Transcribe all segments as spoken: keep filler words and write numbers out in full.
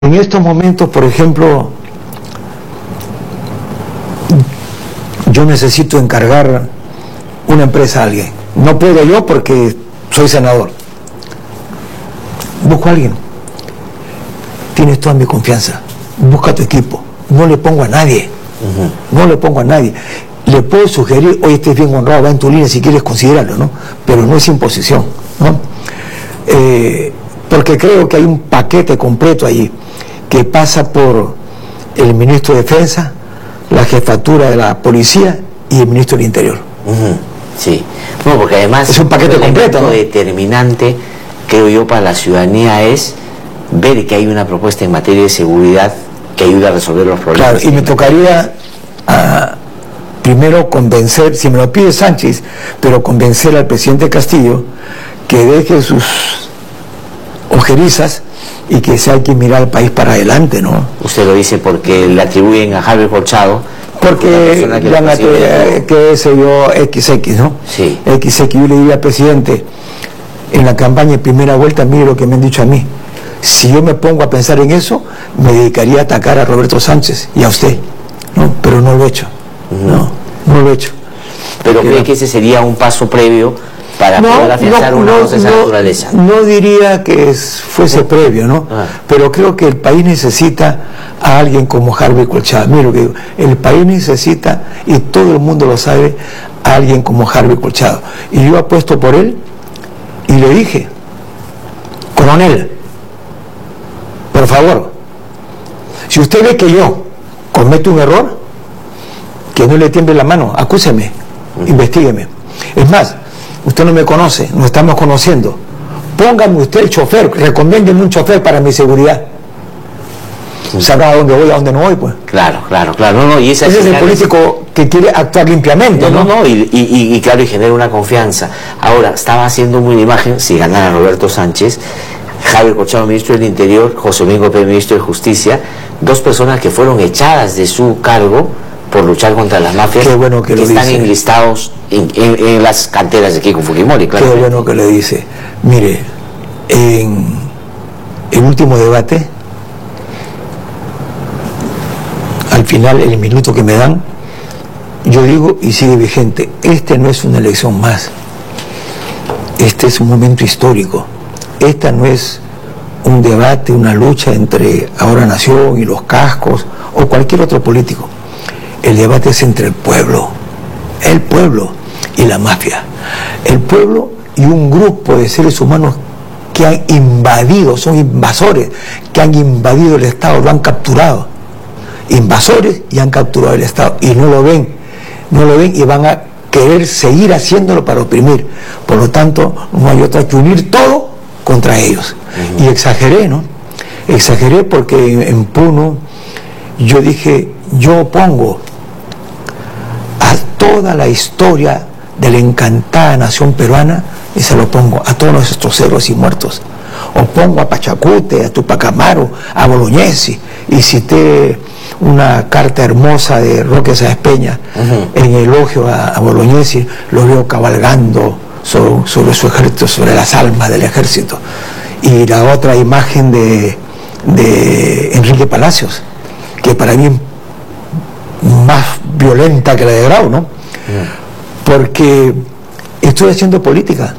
En estos momentos, por ejemplo, yo necesito encargar una empresa a alguien. No puedo yo porque soy senador. Busco a alguien. Tienes toda mi confianza. Busca tu equipo. No le pongo a nadie. Uh-huh. No le pongo a nadie. Le puedo sugerir, oye, estés bien honrado, va en tu línea si quieres considerarlo, ¿no? Pero no es imposición, ¿no? Eh, porque creo que hay un paquete completo allí que pasa por el ministro de Defensa, la jefatura de la policía y el ministro del Interior. Uh-huh. Sí, bueno, porque además es un paquete completo, ¿no? Determinante, creo yo, para la ciudadanía es ver que hay una propuesta en materia de seguridad que ayuda a resolver los problemas. Claro, y me tocaría uh, primero convencer, si me lo pide Sánchez, pero convencer al presidente Castillo que deje sus ojerizas y que se hay que mirar al país para adelante, ¿no? Usted lo dice porque le atribuyen a Javier Corchado, porque que, ya me que, que ese yo equis equis, ¿no? Sí. equis equis, yo le diría al presidente en la campaña de primera vuelta, mire lo que me han dicho a mí. Si yo me pongo a pensar en eso, me dedicaría a atacar a Roberto Sánchez y a usted, ¿no? Pero no lo he hecho, uh-huh. no, no lo he hecho. ¿Pero cree no. que ese sería un paso previo para no, poder afianzar no, una voz de esa no, naturaleza? No diría que es, fuese no. previo, ¿no? Ah. Pero creo que el país necesita a alguien como Harvey Colchado. Mira lo que digo, el país necesita, y todo el mundo lo sabe, a alguien como Harvey Colchado. Y yo apuesto por él, y le dije, coronel, por favor, si usted ve que yo cometo un error, que no le tiemble la mano, acúseme, uh-huh. investígueme. Es más, usted no me conoce, nos estamos conociendo. Póngame usted el chofer, recomiéndeme un chofer para mi seguridad. Sabrá a dónde voy, a dónde no voy, pues. Claro, claro, claro. No, no, y esa Ese es el político que quiere actuar limpiamente, ¿no? No, no, no, y, y, y claro, y genera una confianza. Ahora, estaba haciendo una imagen, si ganara Roberto Sánchez, Javier Corchado, ministro del Interior, José Domingo Pérez, ministro de Justicia, dos personas que fueron echadas de su cargo por luchar contra las mafias. Qué bueno que, que lo están dice. enlistados en, en, en las canteras de Keiko Fujimori, claro. Qué bueno que le dice. Mire, en el último debate, al final, el minuto que me dan, yo digo, y sigue vigente, este no es una elección más, este es un momento histórico, esta no es un debate, una lucha entre Ahora Nación y los cascos o cualquier otro político. El debate es entre el pueblo, el pueblo y la mafia. El pueblo y un grupo de seres humanos que han invadido, son invasores, que han invadido el Estado, lo han capturado. Invasores y han capturado el Estado. Y no lo ven, no lo ven y van a querer seguir haciéndolo para oprimir. Por lo tanto, no hay otra que unir todo contra ellos. Uh-huh. Y exageré, ¿no? Exageré porque en, en Puno yo dije, yo opongo a toda la historia de la encantada nación peruana y se lo pongo a todos nuestros héroes y muertos. Opongo a Pachacute, a Tupac Amaru, a Bolognesi, y cité una carta hermosa de Roque Sáenz Peña uh-huh. en elogio a, a Bolognesi. Lo veo cabalgando sobre, sobre su ejército, sobre las almas del ejército. Y la otra imagen de, de Enrique Palacios, que para mí más violenta que la de Grau, ¿no? Uh-huh. Porque estoy haciendo política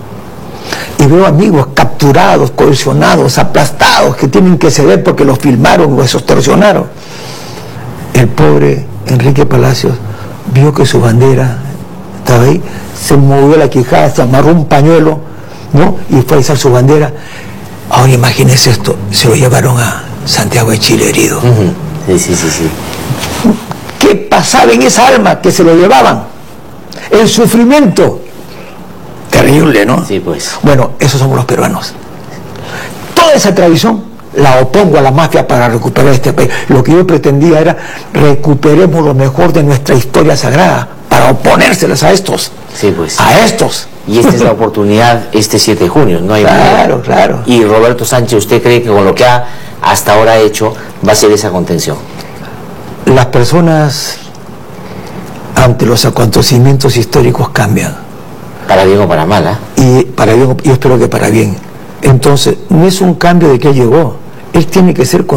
y veo amigos capturados, coercionados, aplastados, que tienen que ceder porque los filmaron, los extorsionaron. El pobre Enrique Palacios vio que su bandera estaba ahí, se movió la quijada, se amarró un pañuelo, ¿no? Y fue a izar su bandera. Ahora imagínese esto, se lo llevaron a Santiago de Chile herido. Uh-huh. Sí, sí, sí, sí. ¿Qué pasaba en esa alma que se lo llevaban? El sufrimiento. Terrible, ¿no? Sí, pues. Bueno, esos somos los peruanos. Toda esa tradición la opongo a la mafia para recuperar este país. Lo que yo pretendía era recuperemos lo mejor de nuestra historia sagrada para oponérselas a estos. Sí, pues. A estos. Y esta es la oportunidad este siete de junio, no hay Claro, manera. claro. Y Roberto Sánchez, ¿usted cree que con lo que ha hasta ahora hecho va a ser esa contención? Las personas ante los acontecimientos históricos cambian. Para bien o para mal, ¿eh? Y para bien, yo espero que para bien. Entonces, no es un cambio de que llegó, él tiene que ser